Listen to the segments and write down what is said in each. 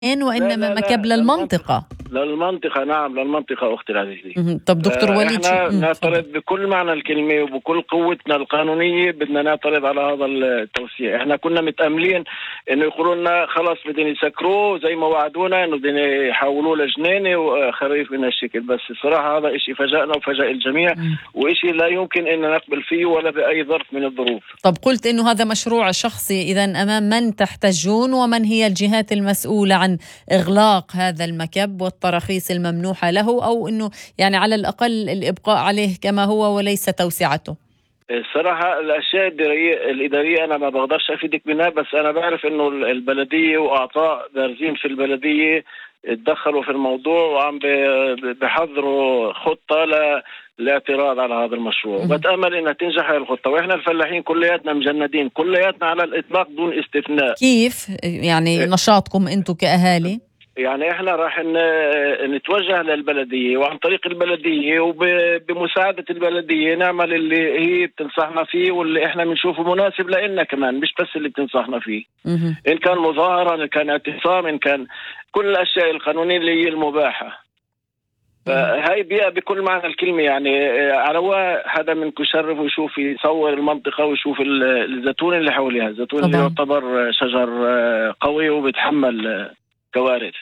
لا وإنما لا مكب لا للمنطقة، للمنطقة. للمنطقة، نعم للمنطقة أختي العزيزة. طب دكتور وليد احنا تفضل. نعترض بكل معنى الكلمة وبكل قوتنا القانونية، بدنا نعترض على هذا التوسيع. احنا كنا متأملين انه يقولوا لنا خلاص بدنا يسكروه زي ما وعدونا انه بدنا يحولوه لجنينة وخريف من الشكل، بس الصراحة هذا اشي فاجأنا وفاجأ الجميع، واشي لا يمكن ان نقبل فيه ولا بأي ظرف من الظروف. طب قلت إنه هذا مشروع شخصي، إذن أمام من تحتجون ومن هي الجهات المسؤولة عن إغلاق هذا المكب والتراخيص الممنوحة له، أو إنه يعني على الأقل الإبقاء عليه كما هو وليس توسعته؟ الصراحة الأشياء الإدارية أنا ما بقدرش أفيدك منها، بس أنا بعرف إنه البلدية وأعضاء بارزين في البلدية اتدخلوا في الموضوع وعم بحضروا خطة لاعتراض على هذا المشروع، وبتأمل إنها تنجح هذه الخطة. وإحنا الفلاحين كلياتنا مجندين، كلياتنا على الإطلاق دون استثناء. كيف يعني نشاطكم أنتم كأهالي؟ يعني احنا راح نتوجه للبلدية، وعن طريق البلدية وبمساعدة البلدية نعمل اللي هي بتنصحنا فيه واللي احنا بنشوفه مناسب لنا كمان، مش بس اللي بتنصحنا فيه. ان كان مظاهرة، ان كان اعتصام، ان كان كل الاشياء القانونية اللي هي المباحة. فهي بيئة بكل معنى الكلمة. يعني على هذا منكم يشرف ويشوف يصور المنطقة ويشوف الزيتون اللي حواليها، الزيتون اللي يعتبر شجر قوي وبيتحمل كوارث.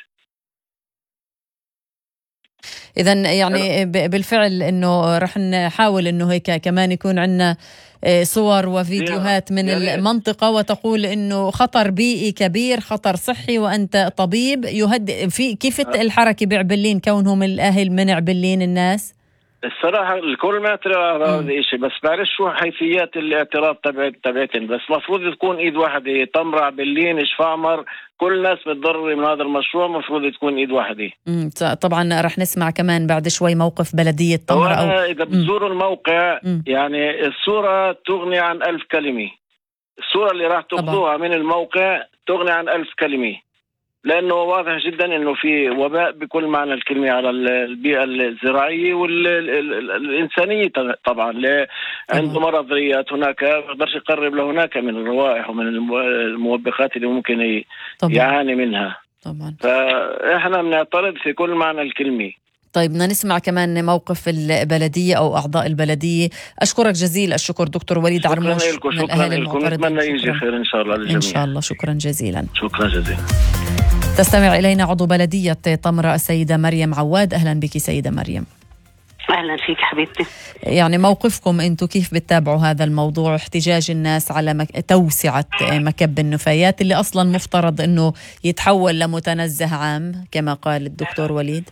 إذن يعني بالفعل إنه رح نحاول إنه هيك كمان يكون عندنا صور وفيديوهات من المنطقة، وتقول إنه خطر بيئي كبير، خطر صحي، وأنت طبيب يهدئ في كيف الحركة بعبلين كونهم الأهل من عبلين الناس؟ الصراحة الكل ما اعترض على هذا الشيء، بس بعرف شو حيثيات الاعتراض تبعتن. بس مفروض تكون ايد واحدة، تمرع بلين شفامر كل الناس متضررة من هذا المشروع، مفروض تكون ايد واحدة. طبعا رح نسمع كمان بعد شوي موقف بلدية طمرة. إذا بتزوروا الموقع يعني الصورة تغني عن 1000 كلمة. الصورة اللي راح تاخذوها من الموقع تغني عن 1000 كلمة، لأنه واضح جدا أنه في وباء بكل معنى الكلمة على البيئة الزراعية والإنسانية. طبعا عنده مرض رئات هناك ما يقدرش يقرب لهناك من الروائح ومن الموبقات اللي ممكن يعاني منها. طبعا فإحنا بنعترض في كل معنى الكلمة. طيب بدنا نسمع كمان موقف البلدية أو أعضاء البلدية. أشكرك جزيل الشكر دكتور وليد عرموش من الأهالي المعترضين. نتمنى يجي خير إن شاء الله للجميع. إن شاء الله. شكرا جزيلا. شكرا جزيلا. تستمع إلينا عضو بلدية طمرة السيدة مريم عواد. أهلا بك سيدة مريم. أهلا فيك حبيبتي. يعني موقفكم أنتم كيف بتتابعوا هذا الموضوع، احتجاج الناس على توسعة مكب النفايات اللي أصلا مفترض أنه يتحول لمتنزه عام كما قال الدكتور وليد؟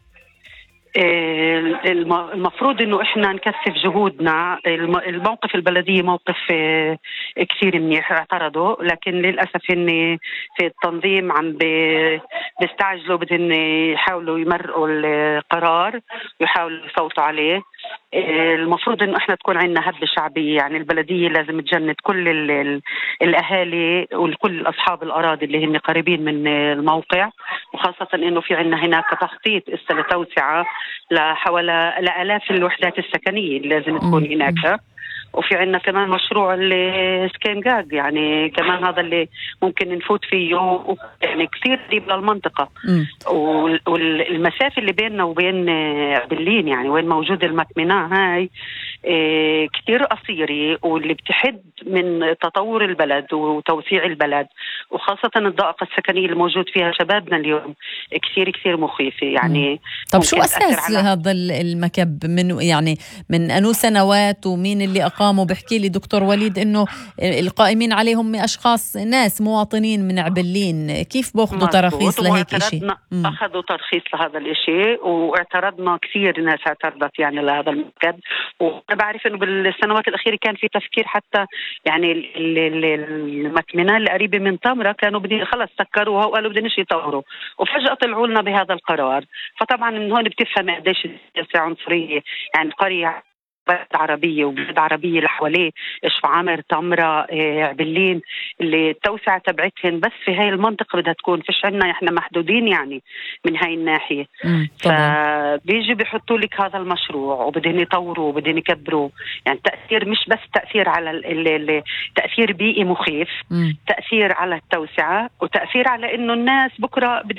المفروض انه احنا نكثف جهودنا. الموقف البلديه موقف كثير منيح، اعترضوا، لكن للاسف ان في التنظيم عم بيستعجلوا، بدهم يحاولوا يمرقوا القرار ويحاولوا يصوتوا عليه. المفروض انه احنا تكون عندنا هبه شعبيه، يعني البلديه لازم تجند كل الاهالي وكل اصحاب الاراضي اللي هم قريبين من الموقع، وخاصه انه في عندنا هناك تخطيط لتوسعه لحوالي لالاف الوحدات السكنيه اللي لازم تكون هناك. وفي عندنا كمان مشروع السكينجاج، يعني كمان هذا اللي ممكن نفوت فيه، يعني كثير قريب للمنطقة. والمسافة اللي بيننا وبين برلين، يعني وين موجود المكمنة هاي، كثير قصيرة، واللي بتحد من تطور البلد وتوسيع البلد، وخاصة الضائقة السكنية اللي موجود فيها شبابنا اليوم كثير كثير مخيفة. يعني طب شو أساس هذا المكب؟ من أنو سنوات، ومين اللي أقاموا؟ بحكي لي دكتور وليد إنه القائمين عليهم أشخاص ناس مواطنين من عبلين، كيف بأخذوا ترخيص لهيك إشي؟ أخذوا ترخيص لهذا الإشي، واعترضنا كثير ناس اعترضت يعني لهذا المكب. وأنا بعرف إنه بالسنوات الأخيرة كان في تفكير حتى يعني المكمنة اللي قريبة من طمرة كانوا بدي خلص سكروها وقالوا بدنا نشي يطوروا، وفجأة طلعوا لنا بهذا القرار. فطبعا من هون بتفهم قديش السياسة عنصرية. يعني القرية بلد عربية وبلد عربية اللي حواليه، شفعامر، تمرة، عبلين، اللي التوسعة تبعتهن بس في هاي المنطقة بدها تكون، فيش عنا احنا محدودين يعني من هاي الناحية. فبيجي بيحطوا لك هذا المشروع وبدهن يطوروا وبدهن يكبروا، يعني تأثير مش بس تأثير على تأثير بيئي مخيف، تأثير على التوسعة وتأثير على إنه الناس بكرة